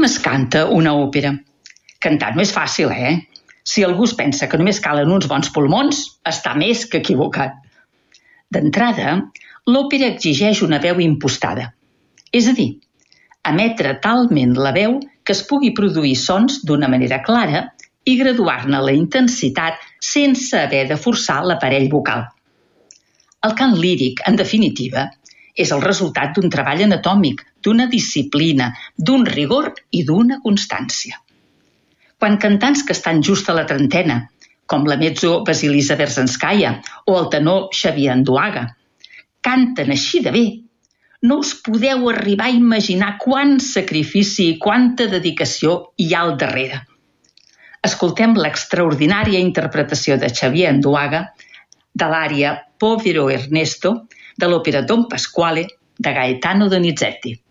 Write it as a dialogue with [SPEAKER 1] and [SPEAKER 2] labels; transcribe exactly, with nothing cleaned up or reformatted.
[SPEAKER 1] Com es canta una òpera? Cantar no és fàcil, eh? Si algú es pensa que només calen uns bons pulmons, està més que equivocat. D'entrada, l'òpera exigeix una veu impostada, és a dir, emetre talment la veu que es pugui produir sons d'una manera clara i graduar-ne la intensitat sense haver de forçar l'aparell vocal. El cant líric, en definitiva, és el resultat d'un treball anatòmic, d'una disciplina, d'un rigor i d'una constància. Quan cantants que estan just a la trentena, com la mezzo Vasilisa Berzanskaya o el tenor Xavier Anduaga, canten així de bé, no us podeu arribar a imaginar quant sacrifici i quanta dedicació hi ha al darrere. Escoltem l'extraordinària interpretació de Xavier Anduaga de l'ària Povero Ernesto de l'òpera Don Pasquale de Gaetano Donizetti.